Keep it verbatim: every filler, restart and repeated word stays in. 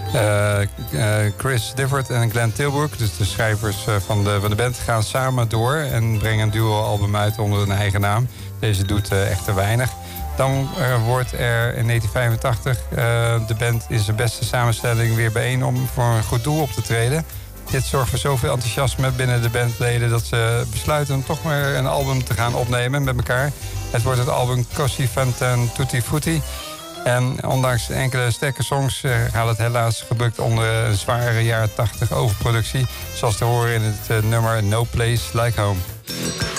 Uh, uh, Chris Difford en Glenn Tilbrook, dus de schrijvers uh, van, de, van de band, gaan samen door en brengen een duo-album uit onder hun eigen naam. Deze doet uh, echter weinig. Dan uh, wordt er in negentien vijfentachtig uh, de band in zijn beste samenstelling weer bijeen om voor een goed doel op te treden. Dit zorgt voor zoveel enthousiasme binnen de bandleden dat ze besluiten toch maar een album te gaan opnemen met elkaar. Het wordt het album Così fan tan tutti frutti. En ondanks enkele sterke songs uh, gaat het helaas gebukt onder een zware jaren tachtig overproductie. Zoals te horen in het uh, nummer No Place Like Home.